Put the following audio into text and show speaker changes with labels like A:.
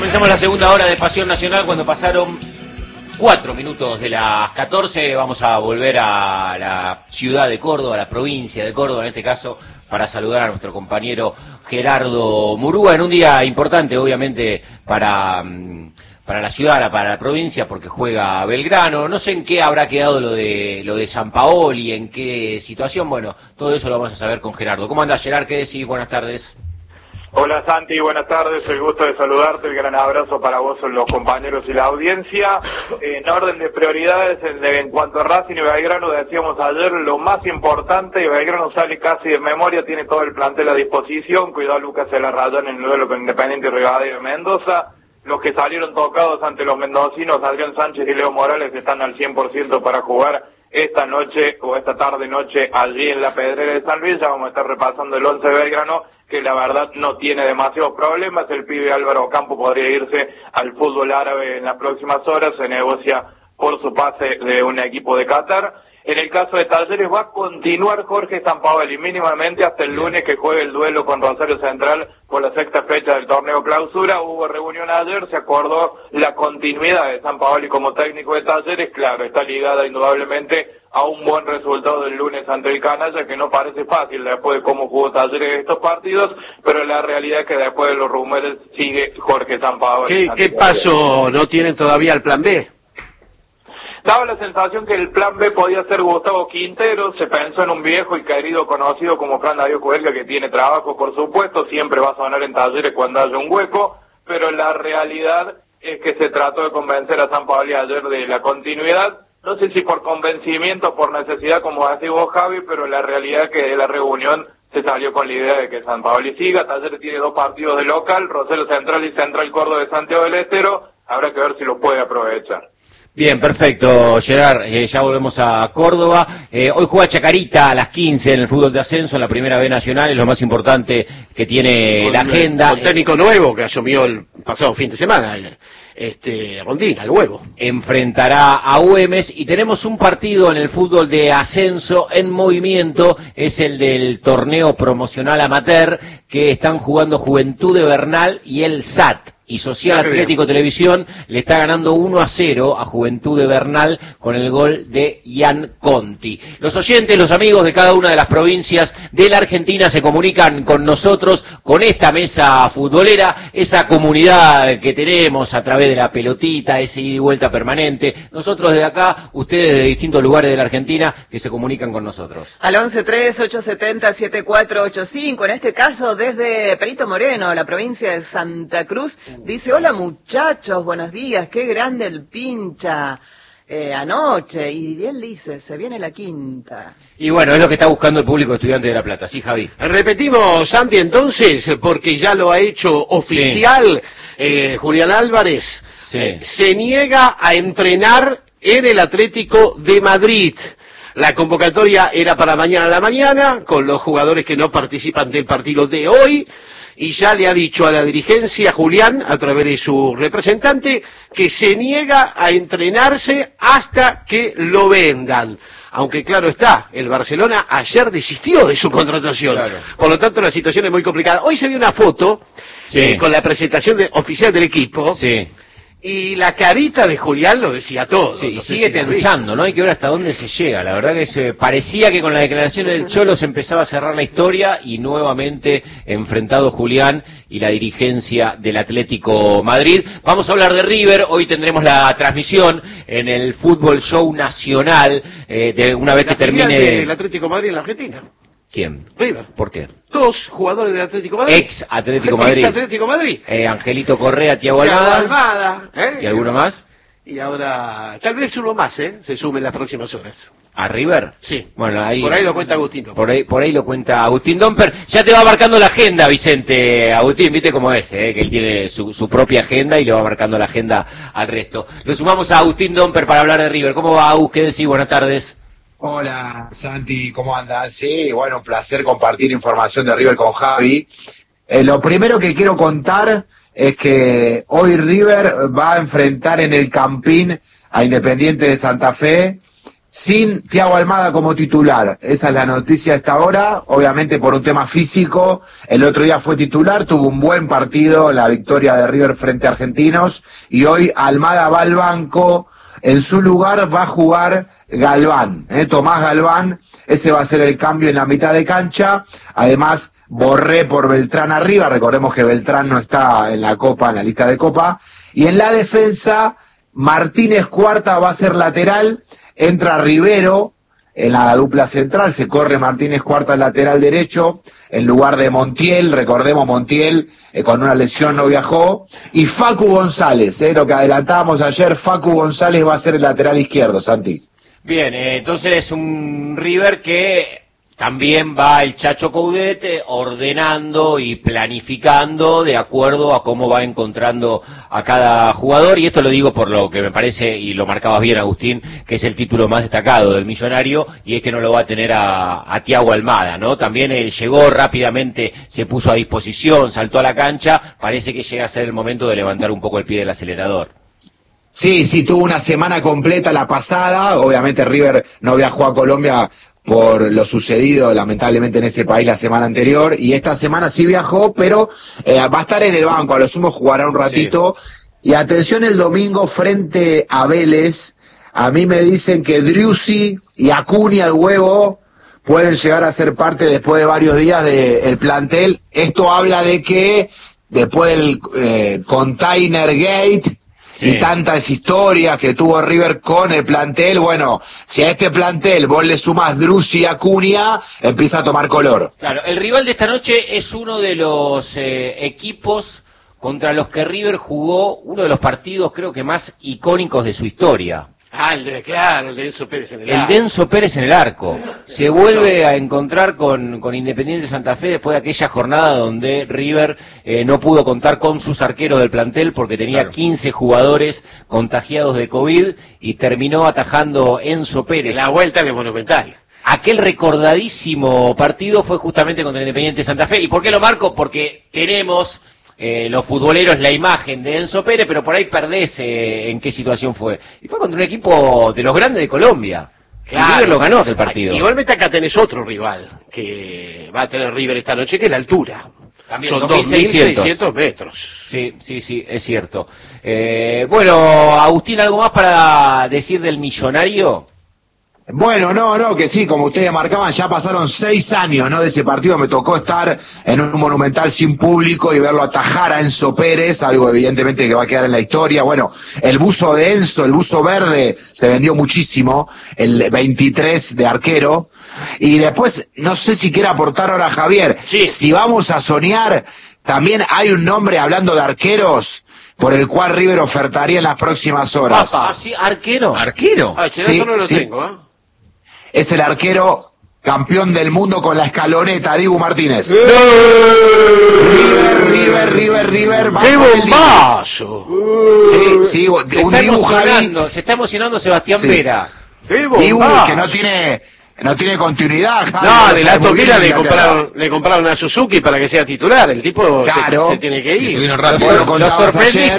A: Comenzamos la segunda hora de Pasión Nacional cuando pasaron 4 minutos de las 14. Vamos a volver a la ciudad de Córdoba, a la provincia de Córdoba en este caso, para saludar a nuestro compañero Gerardo Murúa en un día importante, obviamente, para la ciudad, para la provincia, porque juega Belgrano. No sé en qué habrá quedado lo de Sampaoli, en qué situación. Bueno, todo eso lo vamos a saber con Gerardo. ¿Cómo andás, Gerard? ¿Qué decís? Buenas tardes.
B: Hola Santi, buenas tardes, el gusto de saludarte, el gran abrazo para vos, los compañeros y la audiencia. En orden de prioridades, en cuanto a Racing y Belgrano, decíamos ayer, lo más importante, y Belgrano sale casi de memoria, tiene todo el plantel a disposición, cuidado a Lucas Celarrayán en el duelo con Independiente y Rivadavia de Mendoza. Los que salieron tocados ante los mendocinos, Adrián Sánchez y Leo Morales, están al 100% para jugar esta noche o esta tarde-noche allí en la Pedrera de San Luis. Ya vamos a estar repasando el 11 Belgrano, que la verdad no tiene demasiados problemas. El pibe Álvaro Campo podría irse al fútbol árabe en las próximas horas, se negocia por su pase de un equipo de Qatar. En el caso de Talleres va a continuar Jorge Sampaoli mínimamente hasta el lunes, que juegue el duelo con Rosario Central por la sexta fecha del torneo clausura. Hubo reunión ayer, se acordó la continuidad de Sampaoli como técnico de Talleres. Claro, está ligada indudablemente a un buen resultado del lunes ante el Canalla, que no parece fácil después de cómo jugó Talleres estos partidos, pero la realidad es que después de los rumores sigue Jorge Sampaoli.
C: ¿Qué paso no tienen todavía el plan B?
B: Daba la sensación que el plan B podía ser Gustavo Quintero. Se pensó en un viejo y querido conocido como Fran Darío Cuelga, que tiene trabajo, por supuesto, siempre va a sonar en Talleres cuando haya un hueco, pero la realidad es que se trató de convencer a Sampaoli ayer de la continuidad. No sé si por convencimiento o por necesidad, como decís vos, Javi, pero la realidad es que de la reunión se salió con la idea de que Sampaoli siga. Talleres tiene 2 partidos de local, Rosario Central y Central Córdoba de Santiago del Estero. Habrá que ver si lo puede aprovechar.
A: Bien, perfecto, Gerard, ya volvemos a Córdoba. Hoy juega Chacarita a las 15 en el fútbol de ascenso, en la Primera B Nacional, es lo más importante que tiene la agenda.
C: Con técnico nuevo que asumió el pasado fin de semana, Rondina, el huevo.
A: Enfrentará a Güemes y tenemos un partido en el fútbol de ascenso en movimiento, es el del torneo promocional amateur, que están jugando Juventud de Bernal y el SAT. Y Social Atlético Televisión le está ganando 1-0 a Juventud de Bernal con el gol de Ian Conti. Los oyentes, los amigos de cada una de las provincias de la Argentina se comunican con nosotros, con esta mesa futbolera, esa comunidad que tenemos a través de la pelotita, ese ida y vuelta permanente. Nosotros desde acá, ustedes de distintos lugares de la Argentina que se comunican con nosotros.
D: Al 11-3-870-7485, en este caso desde Perito Moreno, la provincia de Santa Cruz. Dice, hola muchachos, buenos días, qué grande el pincha anoche. Y él dice, se viene la quinta.
A: Y bueno, es lo que está buscando el público de Estudiantes de La Plata, ¿sí, Javi?
C: Repetimos, Santi, entonces, porque ya lo ha hecho oficial, sí. Julián Álvarez, sí. Se niega a entrenar en el Atlético de Madrid. La convocatoria era para mañana a la mañana, con los jugadores que no participan del partido de hoy. Y ya le ha dicho a la dirigencia, Julián, a través de su representante, que se niega a entrenarse hasta que lo vendan. Aunque claro está, el Barcelona ayer desistió de su contratación. Claro. Por lo tanto, la situación es muy complicada. Hoy se vio una foto con la presentación oficial del equipo. Sí. Y la carita de Julián lo decía todo.
A: Sí, y sigue tensando, ¿no? Hay que ver hasta dónde se llega. La verdad que parecía que con la declaración del Cholo se empezaba a cerrar la historia y nuevamente enfrentado Julián y la dirigencia del Atlético Madrid. Vamos a hablar de River. Hoy tendremos la transmisión en el Fútbol Show Nacional de una vez que termine
C: el Atlético Madrid en la Argentina.
A: ¿Quién?
C: River.
A: ¿Por qué?
C: 2 jugadores del Atlético Madrid.
A: Ex Atlético Madrid.
C: Ex Atlético Madrid.
A: Angelito Correa, Thiago Almada. ¿Y alguno más?
C: Y ahora, tal vez uno más, se sume en las próximas horas.
A: ¿A River?
C: Sí.
A: Bueno, ahí.
C: Por ahí lo cuenta Agustín
A: Domper. Por ahí lo cuenta Agustín Domper. Ya te va marcando la agenda, Vicente. Agustín, viste cómo es, que él tiene su propia agenda y le va marcando la agenda al resto. Lo sumamos a Agustín Domper para hablar de River. ¿Cómo va, Agus? ¿Qué decís? Buenas tardes.
E: Hola Santi, ¿cómo andan? Sí, bueno, un placer compartir información de River con Javi. Lo primero que quiero contar es que hoy River va a enfrentar en el Campín a Independiente de Santa Fe sin Thiago Almada como titular. Esa es la noticia a esta hora, obviamente por un tema físico. El otro día fue titular, tuvo un buen partido, la victoria de River frente a Argentinos, y hoy Almada va al banco. En su lugar va a jugar Galván, Tomás Galván. Ese va a ser el cambio en la mitad de cancha. Además, Borré por Beltrán arriba. Recordemos que Beltrán no está en la Copa, en la lista de Copa. Y en la defensa, Martínez Cuarta va a ser lateral. Entra Rivero en la dupla central. Se corre Martínez Cuarta al lateral derecho en lugar de Montiel. Recordemos, Montiel con una lesión no viajó. Y Facu González, lo que adelantábamos ayer, Facu González va a ser el lateral izquierdo, Santi.
A: Bien, entonces un River que también va el Chacho Coudet ordenando y planificando de acuerdo a cómo va encontrando a cada jugador, y esto lo digo por lo que me parece, y lo marcabas bien, Agustín, que es el título más destacado del Millonario, y es que no lo va a tener a Thiago Almada, ¿no? También él llegó rápidamente, se puso a disposición, saltó a la cancha, parece que llega a ser el momento de levantar un poco el pie del acelerador.
E: Sí, tuvo una semana completa la pasada. Obviamente River no viajó a Colombia por lo sucedido lamentablemente en ese país la semana anterior, y esta semana sí viajó, pero va a estar en el banco, a lo sumo jugará un ratito. Sí. Y atención, el domingo frente a Vélez, a mí me dicen que Driussi y Acuña, el huevo, pueden llegar a ser parte después de varios días del plantel. Esto habla de que después del Container Gate, sí, y tantas historias que tuvo River con el plantel, bueno, si a este plantel vos le sumás Driussi y Acuña, empieza a tomar color.
A: Claro, el rival de esta noche es uno de los equipos contra los que River jugó uno de los partidos creo que más icónicos de su historia.
C: Claro, el de Enzo Pérez en el arco.
A: El de Enzo Pérez en el arco. Se vuelve a encontrar con Independiente Santa Fe después de aquella jornada donde River no pudo contar con sus arqueros del plantel porque tenía 15 jugadores contagiados de COVID y terminó atajando Enzo Pérez.
C: La vuelta en el Monumental.
A: Aquel recordadísimo partido fue justamente contra Independiente Santa Fe. ¿Y por qué lo marco? Porque tenemos... los futboleros la imagen de Enzo Pérez, pero por ahí perdés en qué situación fue. Y fue contra un equipo de los grandes de Colombia. Claro. River lo ganó aquel partido.
C: Igualmente acá tenés otro rival que va a tener River esta noche, que es la altura.
A: También
C: son 2.600 metros.
A: Sí, es cierto. Bueno, Agustín, ¿algo más para decir del Millonario?
E: Bueno, no, que sí, como ustedes marcaban, ya pasaron 6 años, ¿no? De ese partido. Me tocó estar en un Monumental sin público y verlo atajar a Enzo Pérez, algo evidentemente que va a quedar en la historia. Bueno, el buzo de Enzo, el buzo verde, se vendió muchísimo, el 23 de arquero. Y después, no sé si quiere aportar ahora Javier, sí, si vamos a soñar, también hay un nombre, hablando de arqueros, por el cual River ofertaría en las próximas horas.
A: ¿Ah, sí? ¿Arquero?
E: Sí,
C: no lo
E: sí.
C: tengo,
E: Es el arquero campeón del mundo con la escaloneta, Dibu Martínez. River.
C: ¡Qué bombazo!
E: Sí,
A: se está emocionando Sebastián Vera.
E: Dibu, que no tiene continuidad.
C: No, de la toquera le compraron a Suzuki para que sea titular. El tipo se tiene que ir.
A: Lo sorprendiste.